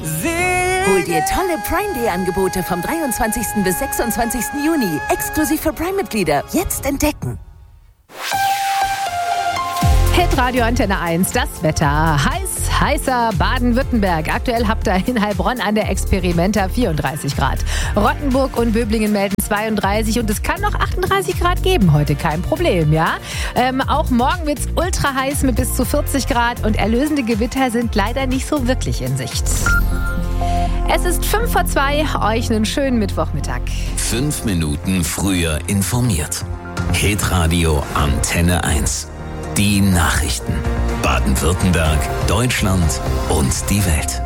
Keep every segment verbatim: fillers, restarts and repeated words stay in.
Hol dir tolle Prime Day Angebote vom dreiundzwanzigsten bis sechsundzwanzigsten Juni. Exklusiv für Prime-Mitglieder. Jetzt entdecken. Hitradio Antenne eins, das Wetter. Heiß, heißer Baden-Württemberg. Aktuell habt ihr in Heilbronn an der Experimenta vierunddreißig Grad. Rottenburg und Böblingen melden zweiunddreißig und es kann noch achtunddreißig Grad geben heute, kein Problem, ja. Ähm, auch morgen wird's ultra heiß mit bis zu vierzig Grad und erlösende Gewitter sind leider nicht so wirklich in Sicht. Es ist fünf vor zwei, euch einen schönen Mittwochmittag. Fünf Minuten früher informiert. Hitradio Antenne eins. Die Nachrichten. Baden-Württemberg, Deutschland und die Welt.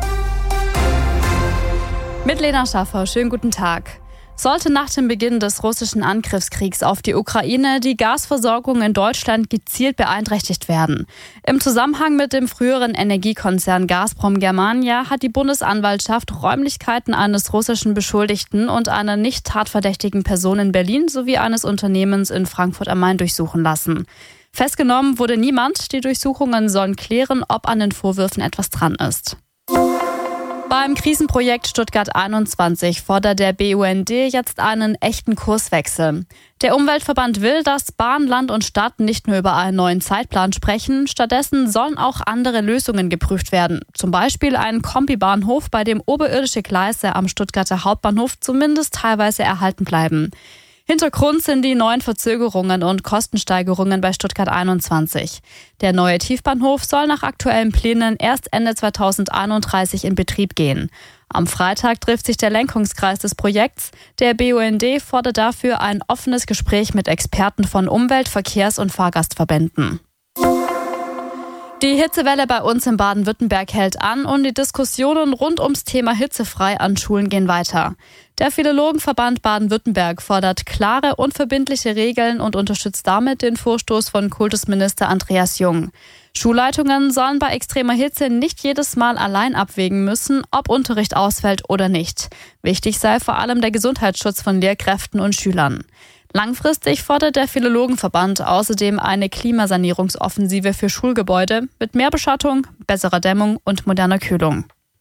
Mit Lena Schaffer, schönen guten Tag. Sollte nach dem Beginn des russischen Angriffskriegs auf die Ukraine die Gasversorgung in Deutschland gezielt beeinträchtigt werden. Im Zusammenhang mit dem früheren Energiekonzern Gazprom Germania hat die Bundesanwaltschaft Räumlichkeiten eines russischen Beschuldigten und einer nicht tatverdächtigen Person in Berlin sowie eines Unternehmens in Frankfurt am Main durchsuchen lassen. Festgenommen wurde niemand. Die Durchsuchungen sollen klären, ob an den Vorwürfen etwas dran ist. Beim Krisenprojekt Stuttgart einundzwanzig fordert der B U N D jetzt einen echten Kurswechsel. Der Umweltverband will, dass Bahn, Land und Stadt nicht nur über einen neuen Zeitplan sprechen. Stattdessen sollen auch andere Lösungen geprüft werden. Zum Beispiel ein Kombibahnhof, bei dem oberirdische Gleise am Stuttgarter Hauptbahnhof zumindest teilweise erhalten bleiben. Hintergrund sind die neuen Verzögerungen und Kostensteigerungen bei Stuttgart einundzwanzig. Der neue Tiefbahnhof soll nach aktuellen Plänen erst Ende zweitausendeinunddreißig in Betrieb gehen. Am Freitag trifft sich der Lenkungskreis des Projekts. Der B U N D fordert dafür ein offenes Gespräch mit Experten von Umwelt-, Verkehrs- und Fahrgastverbänden. Die Hitzewelle bei uns in Baden-Württemberg hält an und die Diskussionen rund ums Thema hitzefrei an Schulen gehen weiter. Der Philologenverband Baden-Württemberg fordert klare und verbindliche Regeln und unterstützt damit den Vorstoß von Kultusminister Andreas Jung. Schulleitungen sollen bei extremer Hitze nicht jedes Mal allein abwägen müssen, ob Unterricht ausfällt oder nicht. Wichtig sei vor allem der Gesundheitsschutz von Lehrkräften und Schülern. Langfristig fordert der Philologenverband außerdem eine Klimasanierungsoffensive für Schulgebäude mit mehr Beschattung, besserer Dämmung und moderner Kühlung.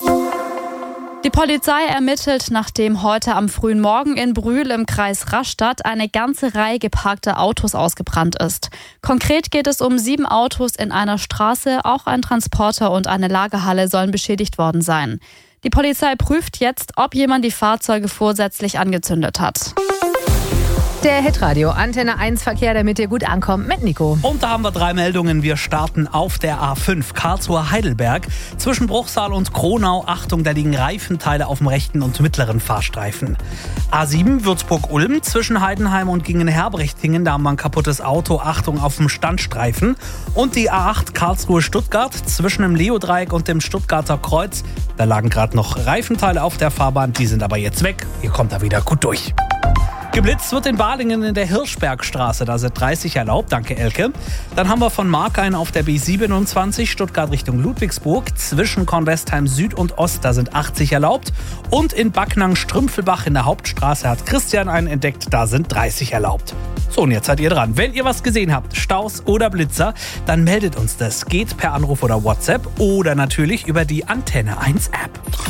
Die Polizei ermittelt, nachdem heute am frühen Morgen in Brühl im Kreis Rastatt eine ganze Reihe geparkter Autos ausgebrannt ist. Konkret geht es um sieben Autos in einer Straße, auch ein Transporter und eine Lagerhalle sollen beschädigt worden sein. Die Polizei prüft jetzt, ob jemand die Fahrzeuge vorsätzlich angezündet hat. Der Hitradio Antenne eins Verkehr, damit ihr gut ankommt, mit Nico. Und da haben wir drei Meldungen. Wir starten auf der A fünf Karlsruhe-Heidelberg. Zwischen Bruchsal und Kronau, Achtung, da liegen Reifenteile auf dem rechten und mittleren Fahrstreifen. A sieben Würzburg-Ulm, zwischen Heidenheim und Gingen-Herbrechtingen, da haben wir ein kaputtes Auto, Achtung auf dem Standstreifen. Und die A acht Karlsruhe-Stuttgart, zwischen dem Leodreieck und dem Stuttgarter Kreuz, da lagen gerade noch Reifenteile auf der Fahrbahn, die sind aber jetzt weg. Ihr kommt da wieder gut durch. Geblitzt wird in Balingen in der Hirschbergstraße, da sind dreißig erlaubt, danke Elke. Dann haben wir von Markhain auf der B siebenundzwanzig, Stuttgart Richtung Ludwigsburg, zwischen Kornwestheim Süd und Ost, da sind achtzig erlaubt. Und in Backnang-Strümpfelbach in der Hauptstraße hat Christian einen entdeckt, da sind dreißig erlaubt. So, und jetzt seid ihr dran. Wenn ihr was gesehen habt, Staus oder Blitzer, dann meldet uns das. Geht per Anruf oder WhatsApp oder natürlich über die Antenne eins App.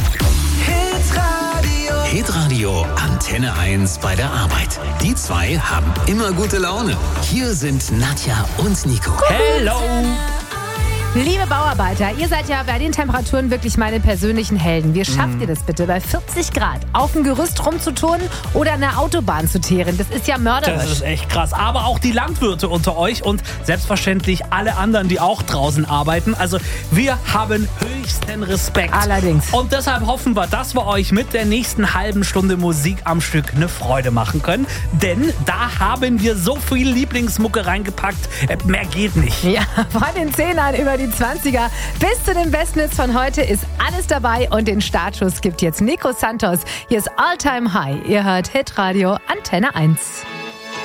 Hitradio Antenne eins bei der Arbeit. Die zwei haben immer gute Laune. Hier sind Nadja und Nico. Hello! Liebe Bauarbeiter, ihr seid ja bei den Temperaturen wirklich meine persönlichen Helden. Wie schafft ihr das bitte, bei vierzig Grad auf dem Gerüst rumzuturnen oder an der Autobahn zu teeren? Das ist ja mörderisch. Das ist echt krass. Aber auch die Landwirte unter euch und selbstverständlich alle anderen, die auch draußen arbeiten. Also wir haben höchsten Respekt. Allerdings. Und deshalb hoffen wir, dass wir euch mit der nächsten halben Stunde Musik am Stück eine Freude machen können. Denn da haben wir so viel Lieblingsmucke reingepackt. Mehr geht nicht. Ja, von den Zehnern über die zwanziger bis zu den Bestness von heute ist alles dabei und den Startschuss gibt jetzt Nico Santos. Hier ist All Time High. Ihr hört Hitradio Antenne eins.